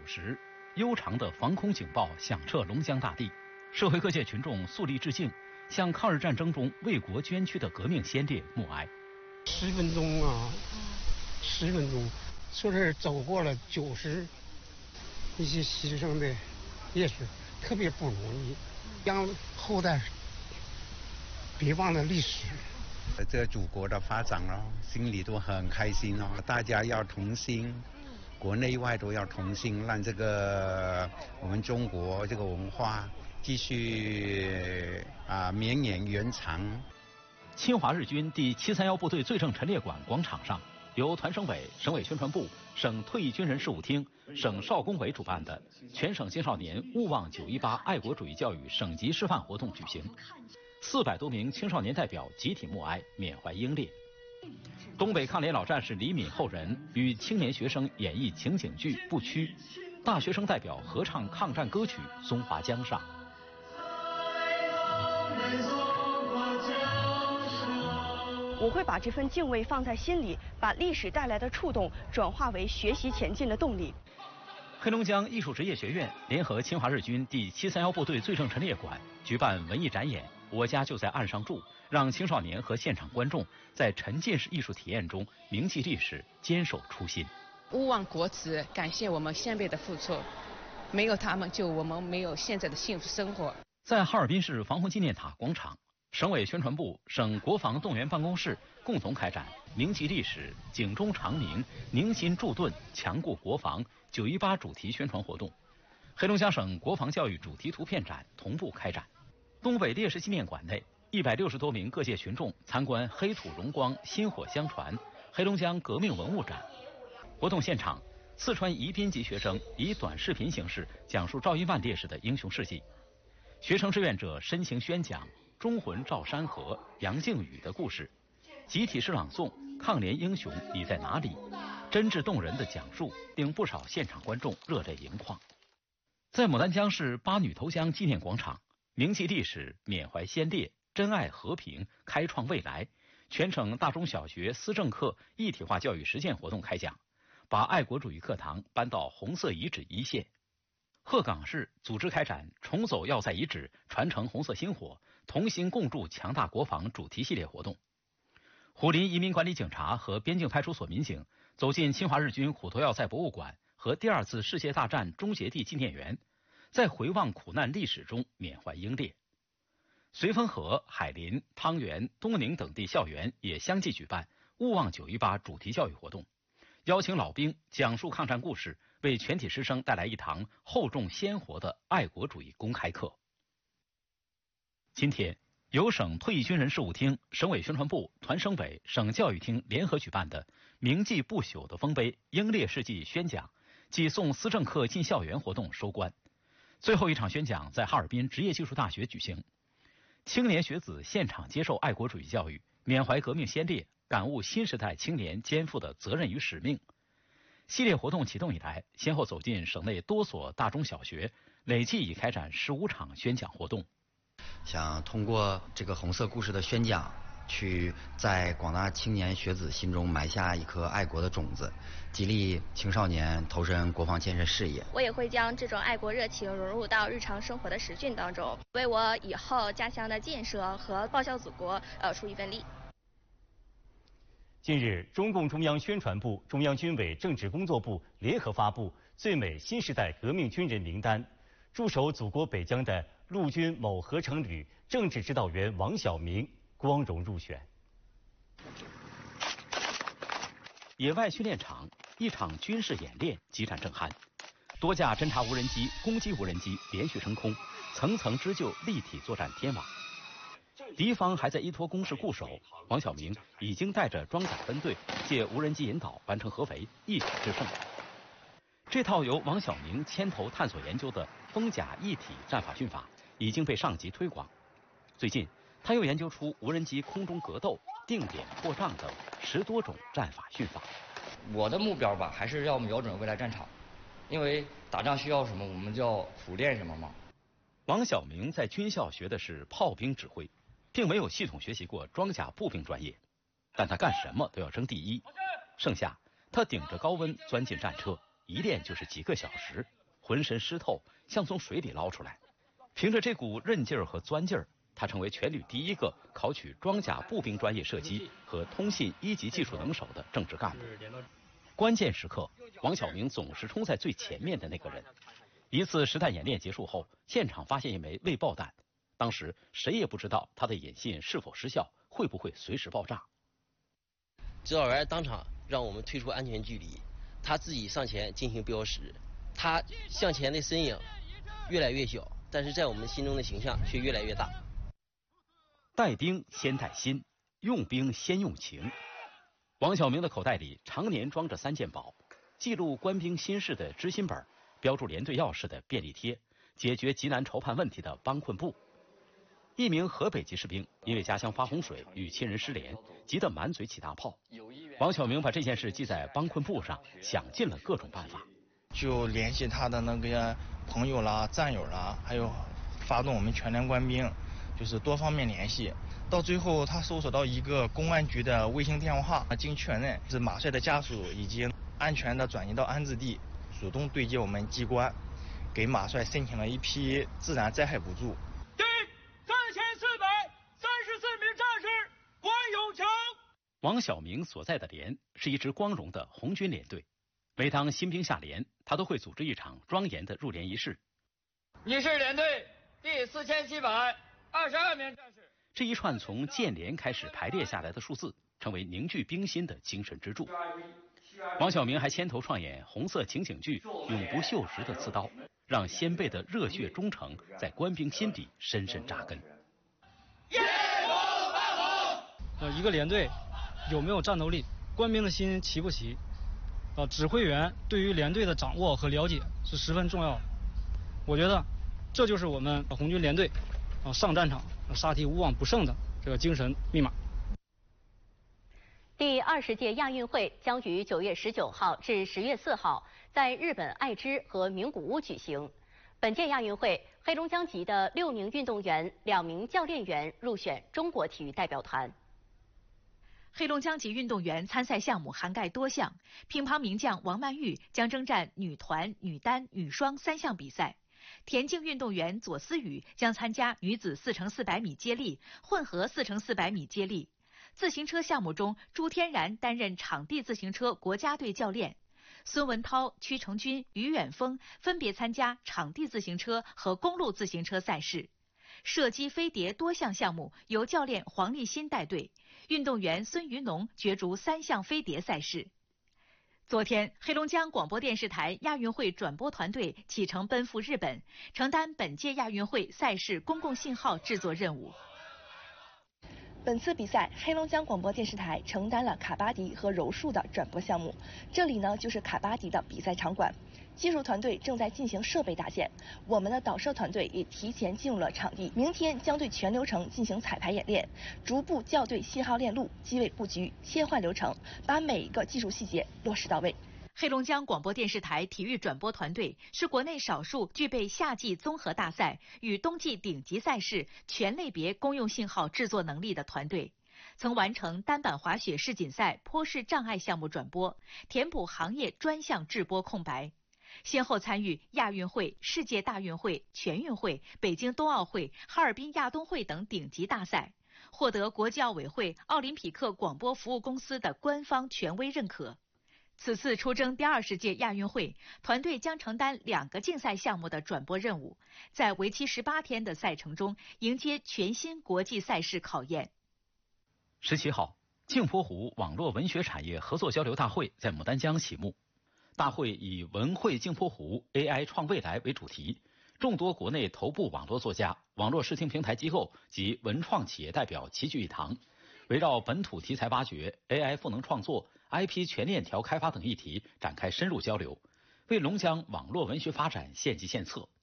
时，悠长的防空警报响彻龙江大地，社会各界群众肃立致敬，向抗日战争中为国捐躯的革命先烈默哀。 10分钟啊，10分钟，说是走过了90一些牺牲的烈士，特别不容易，让后代别忘了历史。 这祖国的发展哦，心里都很开心哦，大家要同心。国内外都要同心，让这个我们中国这个文化继续绵延原长。 侵华日军第731部队罪证陈列馆广场上，由团省委、省委宣传部、省退役军人事务厅、省少工委主办的全省青少年勿忘918爱国主义教育省级示范活动举行，400多名青少年代表集体默哀缅怀英烈。东北抗联老战士李敏后人与青年学生演绎情景剧《不屈》，大学生代表合唱抗战歌曲《松华江上》。 我会把这份敬畏放在心里，把历史带来的触动转化为学习前进的动力。 黑龙江艺术职业学院联合侵华日军第731部队罪证陈列馆举办文艺展演《我家就在岸上住》，让青少年和现场观众在沉浸式艺术体验中铭记历史，坚守初心。 勿忘国耻，感谢我们先辈的付出，没有他们，就我们没有现在的幸福生活。 在哈尔滨市防空纪念塔广场，省委宣传部、省国防动员办公室共同开展铭记历史、警钟长鸣、凝心铸盾、强固国防918主题宣传活动。黑龙江省国防教育主题图片展同步开展。东北烈士纪念馆内，160多名各界群众参观黑土荣光、薪火相传、黑龙江革命文物展。活动现场，四川宜宾籍学生以短视频形式讲述赵一万烈士的英雄事迹。学生志愿者深情宣讲忠魂赵山河、杨靖宇的故事，集体诗朗诵《抗联英雄你在哪里》，真挚动人的讲述令不少现场观众热泪盈眶。在牡丹江市八女投江纪念广场，铭记历史、缅怀先烈、珍爱和平、开创未来，全省大中小学思政课一体化教育实践活动开讲，把爱国主义课堂搬到红色遗址一线。鹤岗市组织开展重走要塞遗址，传承红色薪火，同心共筑强大国防主题系列活动。虎林移民管理警察和边境派出所民警走进侵华日军虎头要塞博物馆和第2次世界大战终结地纪念园，在回望苦难历史中缅怀英烈。绥芬河、海林、汤原、东宁等地校园也相继举办勿忘918主题教育活动，邀请老兵讲述抗战故事，为全体师生带来一堂厚重鲜活的爱国主义公开课。今天，由省退役军人事务厅、省委宣传部、团省委、省教育厅联合举办的铭记不朽的丰碑英烈事迹宣讲暨送思政课进校园活动收官。最后一场宣讲在哈尔滨职业技术大学举行，青年学子现场接受爱国主义教育，缅怀革命先烈，感悟新时代青年肩负的责任与使命。系列活动启动以来，先后走进省内多所大中小学，累计已开展15场宣讲活动。 想通过这个红色故事的宣讲，去在广大青年学子心中埋下一颗爱国的种子，激励青少年投身国防建设事业。 我也会将这种爱国热情融入到日常生活的实训当中，为我以后家乡的建设和报效祖国出一份力。 近日，中共中央宣传部、中央军委政治工作部联合发布最美新时代革命军人名单，驻守祖国北疆的陆军某合成旅政治指导员王晓明光荣入选。 野外训练场，一场军事演练激战正酣，多架侦察无人机、攻击无人机连续升空，层层织就立体作战天网。敌方还在依托工事固守，王晓明已经带着装甲分队借无人机引导完成合围，一举制胜。这套由王晓明牵头探索研究的风甲一体战法训法已经被上级推广。最近，他又研究出无人机空中格斗、定点破障等10多种战法训法。 我的目标吧，还是要瞄准未来战场，因为打仗需要什么，我们就要苦练什么嘛。 王晓明在军校学的是炮兵指挥，并没有系统学习过装甲步兵专业，但他干什么都要争第一。盛夏，他顶着高温钻进战车， 一练就是几个小时，浑身湿透，像从水里捞出来。凭着这股韧劲儿和钻劲儿，他成为全旅第一个考取装甲步兵专业射击和通信1级技术能手的正职干部。关键时刻，王晓明总是冲在最前面的那个人。一次实弹演练结束后，现场发现一枚未爆弹，当时谁也不知道他的引信是否失效，会不会随时爆炸。 指导员当场让我们退出安全距离，他自己上前进行标识，他向前的身影越来越小，但是在我们心中的形象却越来越大。 带兵先带心，用兵先用情。王晓明的口袋里常年装着3件宝：记录官兵心事的知心本，标注连队要事的便利贴，解决急难愁盼问题的帮困簿。一名河北籍士兵因为家乡发洪水与亲人失联，急得满嘴起大泡。王晓明把这件事记在帮困簿上，想尽了各种办法， 就联系他的那个朋友啦、战友啦，还有发动我们全连官兵，就是多方面联系。到最后，他搜索到一个公安局的卫星电话，经确认是马帅的家属已经安全的转移到安置地，主动对接我们机关，给马帅申请了一批自然灾害补助。 王晓明所在的连是一支光荣的红军连队，每当新兵下连，他都会组织一场庄严的入连仪式。 你是连队第4722名战士。 这一串从建连开始排列下来的数字，成为凝聚兵心的精神支柱。王晓明还牵头创演红色情景剧《永不锈蚀的刺刀》，让先辈的热血忠诚在官兵心底深深扎根。 一个连队有没有战斗力，官兵的心齐不齐，指挥员对于连队的掌握和了解是十分重要的。我觉得这就是我们红军连队上战场杀敌无往不胜的这个精神密码。 第20届亚运会将于9月19号至10月4号在日本爱知和名古屋举行。本届亚运会，黑龙江籍的6名运动员、2名教练员入选中国体育代表团。 黑龙江籍运动员参赛项目涵盖多项，乒乓名将王曼玉将征战女团、女单、女双3项比赛。田径运动员左思雨将参加女子4×400米接力、混合4×400米接力。自行车项目中，朱天然担任场地自行车国家队教练，孙文涛、屈成军、于远峰分别参加场地自行车和公路自行车赛事。射击飞碟多项项目由教练黄立新带队，运动员孙于农角逐3项飞碟赛事。昨天，黑龙江广播电视台亚运会转播团队启程奔赴日本，承担本届亚运会赛事公共信号制作任务。 本次比赛，黑龙江广播电视台承担了卡巴迪和柔术的转播项目。这里呢，就是卡巴迪的比赛场馆。技术团队正在进行设备搭建，我们的导摄团队也提前进入了场地，明天将对全流程进行彩排演练，逐步校对信号链路、机位布局、切换流程，把每一个技术细节落实到位。 黑龙江广播电视台体育转播团队是国内少数具备夏季综合大赛与冬季顶级赛事全类别公用信号制作能力的团队，曾完成单板滑雪世锦赛坡式障碍项目转播，填补行业专项制播空白。先后参与亚运会、世界大运会、全运会、北京冬奥会、哈尔滨亚冬会等顶级大赛，获得国际奥委会奥林匹克广播服务公司的官方权威认可。此次出征第20届亚运会，团队将承担2个竞赛项目的转播任务，在为期18天的赛程中，迎接全新国际赛事考验。 17号，镜泊湖网络文学产业合作交流大会在牡丹江启幕。大会以文汇镜泊湖 AI 创未来为主题，众多国内头部网络作家、网络视听平台机构及文创企业代表齐聚一堂，围绕本土题材挖掘、AI 赋能创作、IP 全链条开发等议题展开深入交流，为龙江网络文学发展献计献策。